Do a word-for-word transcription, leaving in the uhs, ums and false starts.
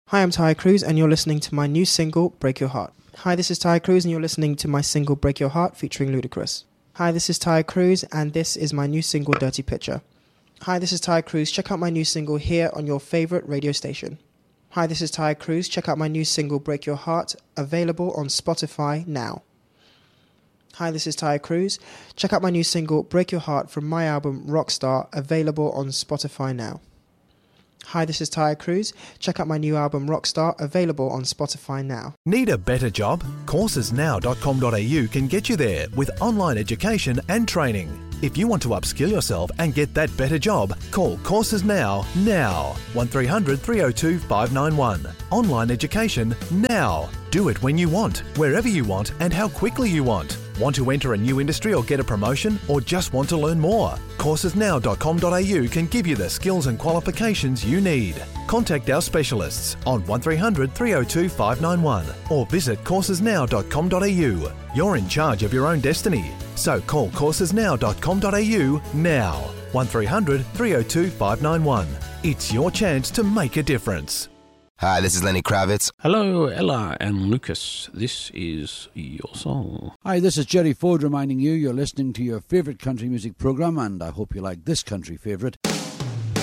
Hi, I'm Ty Cruz, and you're listening to my new single, Break Your Heart. Hi, this is Ty Cruz, and you're listening to my single, Break Your Heart, featuring Ludacris. Hi, this is Ty Cruz, and this is my new single, Dirty Picture. Hi, this is Ty Cruz. Check out my new single here on your favorite radio station. Hi, this is Ty Cruz. Check out my new single, Break Your Heart, available on Spotify now. Hi, this is Ty Cruz. Check out my new single, Break Your Heart, from my album, Rockstar, available on Spotify now. Hi, this is Ty Cruz. Check out my new album, Rockstar, available on Spotify now. Need a better job? courses now dot com dot a u can get you there with online education and training. If you want to upskill yourself and get that better job, call Courses Now, now. one three hundred three oh two five nine one. Online education now. Do it when you want, wherever you want, and how quickly you want. Want to enter a new industry or get a promotion, or just want to learn more? courses now dot com dot a u can give you the skills and qualifications you need. Contact our specialists on one three hundred three oh two five nine one or visit courses now dot com dot a u. You're in charge of your own destiny. So call courses now dot com dot a u now. one three hundred three oh two five nine one. It's your chance to make a difference. Hi, this is Lenny Kravitz. Hello, Ella and Lucas. This is your song. Hi, this is Jerry Ford reminding you you're listening to your favourite country music programme, and I hope you like this country favourite.